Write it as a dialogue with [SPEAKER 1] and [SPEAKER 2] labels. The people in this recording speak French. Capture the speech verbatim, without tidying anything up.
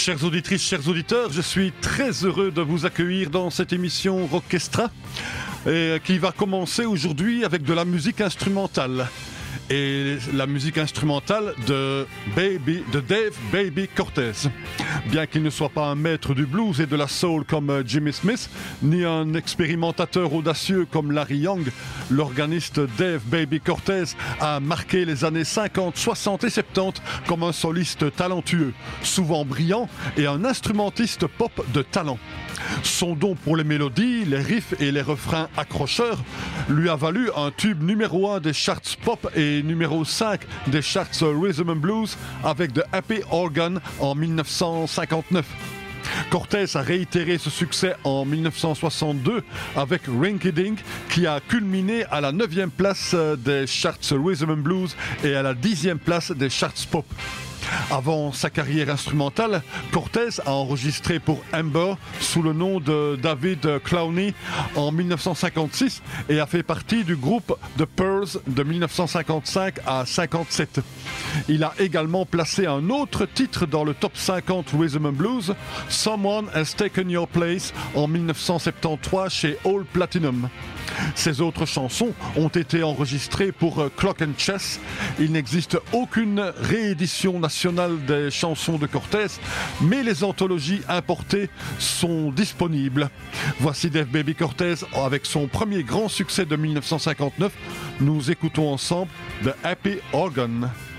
[SPEAKER 1] Chères auditrices, chers auditeurs, je suis très heureux de vous accueillir dans cette émission Rockestra et qui va commencer aujourd'hui avec de la musique instrumentale. Et la musique instrumentale de, Baby, de Dave Baby Cortez. Bien qu'il ne soit pas un maître du blues et de la soul comme Jimmy Smith, ni un expérimentateur audacieux comme Larry Young, l'organiste Dave Baby Cortez a marqué les années cinquante, soixante et soixante-dix comme un soliste talentueux, souvent brillant et un instrumentiste pop de talent. Son don pour les mélodies, les riffs et les refrains accrocheurs lui a valu un tube numéro un des charts pop et numéro cinq des charts Rhythm and Blues avec The Happy Organ en dix-neuf cent cinquante-neuf. Cortez a réitéré ce succès en dix-neuf cent soixante-deux avec Rinky Dink qui a culminé à la neuvième place des charts Rhythm and Blues et à la dixième place des charts pop. Avant sa carrière instrumentale, Cortez a enregistré pour Amber sous le nom de David Clowney en dix-neuf cent cinquante-six et a fait partie du groupe The Pearls de dix-neuf cent cinquante-cinq à cinquante-sept. Il a également placé un autre titre dans le top cinquante Rhythm and Blues, Someone Has Taken Your Place en dix-neuf cent soixante-treize chez All Platinum. Ces autres chansons ont été enregistrées pour Clock and Chess. Il n'existe aucune réédition nationale des chansons de Cortez, mais les anthologies importées sont disponibles. Voici Dave Baby Cortez avec son premier grand succès de dix-neuf cent cinquante-neuf. Nous écoutons ensemble The Happy Organ.